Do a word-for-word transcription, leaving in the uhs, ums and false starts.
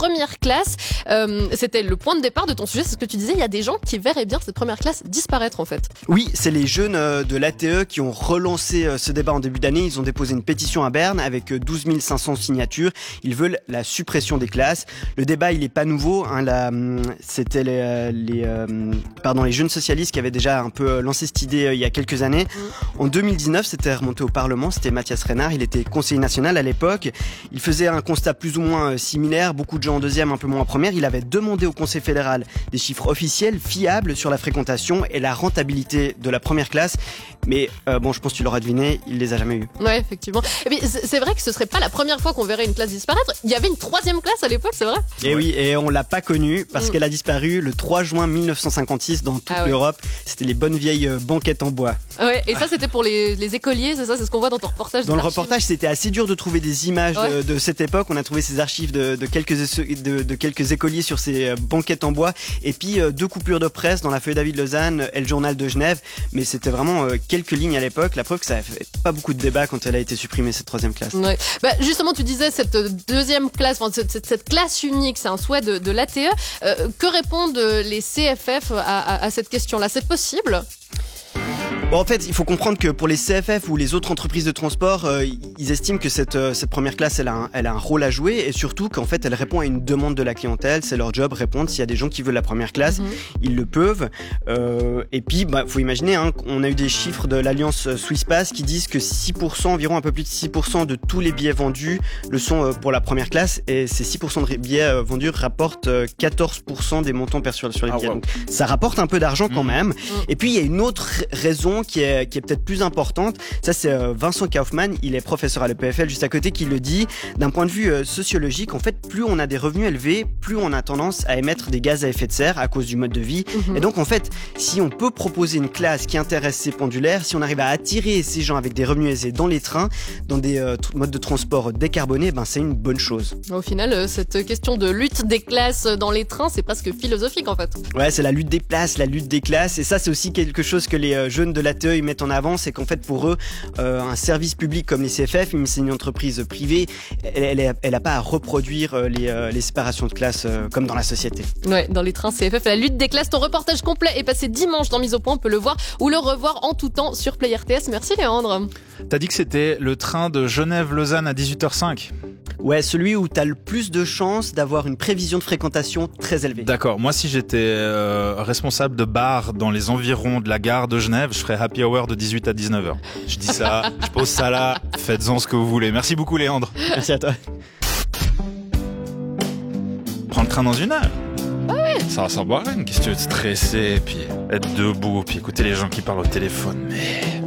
première classe. Euh, c'était le point de départ de ton sujet, c'est ce que tu disais. Il y a des gens qui verraient bien cette première classe disparaître en fait. Oui, c'est les jeunes de l'A T E qui ont relancé ce débat en début d'année. Ils ont déposé une pétition à Berne avec douze mille cinq cents signatures. Ils veulent la suppression des classes. Le débat, il est pas nouveau. Hein, la, c'était les, les, euh, pardon, les jeunes socialistes qui avaient déjà un peu lancé cette idée euh, il y a quelques années. Mmh. En deux mille dix-neuf, c'était remonté au Parlement. C'était Mathias Renard. Il était conseiller national à l'époque. Il faisait un constat plus ou moins similaire. Beaucoup de gens en deuxième, un peu moins en première. Il avait demandé au Conseil fédéral des chiffres officiels, fiables sur la fréquentation et la rentabilité de la première classe. Mais euh, bon, je pense que tu l'auras deviné, il les a jamais eu. Ouais, effectivement. Et puis c'est vrai que ce serait pas la première fois qu'on verrait une classe disparaître. Il y avait une troisième classe à l'époque, c'est vrai. Et oui, et on l'a pas connue parce mmh. qu'elle a disparu le trois juin mille neuf cent cinquante-six dans toute ah, l'Europe. Ouais. C'était les bonnes vieilles banquettes en bois. Ouais. Et ça, c'était pour les, les écoliers, c'est ça, c'est ce qu'on voit dans ton reportage. Dans le reportage, c'était assez dur de trouver des images ouais. de, de cette époque. On a trouvé ces archives de, de quelques de, de quelques écoliers sur ces banquettes en bois. Et puis euh, deux coupures de presse dans la Feuille d'Avis de Lausanne et le Journal de Genève. Mais c'était vraiment euh, quelques lignes à l'époque. La preuve que ça a fait pas beaucoup de débat quand elle a été supprimée, cette troisième classe. Ouais. Bah, justement, tu disais cette deuxième classe, enfin, cette, cette classe unique, c'est un souhait de, de l'A T E. Euh, que répondent les C F F à, à, à cette question-là? C'est possible? Bon, en fait, il faut comprendre que pour les C F F ou les autres entreprises de transport, euh, ils estiment que cette, euh, cette première classe, elle a, un, elle a un rôle à jouer et surtout qu'en fait, elle répond à une demande de la clientèle. C'est leur job, répondre. S'il y a des gens qui veulent la première classe, mmh. ils le peuvent. Euh, et puis, bah, faut imaginer, hein, on a eu des chiffres de l'Alliance Swisspass qui disent que six pour cent, environ un peu plus de six pour cent de tous les billets vendus le sont euh, pour la première classe et ces six pour cent de billets euh, vendus rapportent euh, quatorze pour cent des montants perçus sur les billets. Ah, wow. Donc, ça rapporte un peu d'argent quand mmh. même. Mmh. Et puis, il y a une autre raison qui est, qui est peut-être plus importante. Ça, c'est euh, Vincent Kaufmann, il est professeur à l'E P F L juste à côté, qui le dit. D'un point de vue euh, sociologique, en fait, plus on a des revenus élevés, plus on a tendance à émettre des gaz à effet de serre à cause du mode de vie. Mmh. Et donc, en fait, si on peut proposer une classe qui intéresse ces pendulaires, si on arrive à attirer ces gens avec des revenus aisés dans les trains, dans des euh, t- modes de transport décarbonés, ben, c'est une bonne chose. Au final, euh, cette question de lutte des classes dans les trains, c'est presque philosophique, en fait. Ouais, c'est la lutte des places, la lutte des classes. Et ça, c'est aussi quelque chose que les euh, jeunes de l'A T E ils mettent en avant, c'est qu'en fait pour eux euh, un service public comme les C F F, même si c'est une entreprise privée, elle, elle, elle a pas à reproduire euh, les, euh, les séparations de classes euh, comme dans la société. Ouais, dans les trains C F F, la lutte des classes. Ton reportage complet est passé dimanche dans Mise au Point, on peut le voir ou le revoir en tout temps sur Play R T S. Merci Léandre. T'as dit que c'était le train de Genève-Lausanne à dix-huit heures cinq. Ouais, celui où t'as le plus de chances d'avoir une prévision de fréquentation très élevée. D'accord, moi si j'étais euh, responsable de bar dans les environs de la gare de Genève, je ferais happy hour de dix-huit à dix-neuf heures. Je dis ça, je pose ça là, faites-en ce que vous voulez. Merci beaucoup Léandre. Merci à toi. Prends le train dans une heure. Ah ouais. Ça ressemble à rien, qu'est-ce que tu veux te stresser, puis être debout, puis écouter les gens qui parlent au téléphone, mais...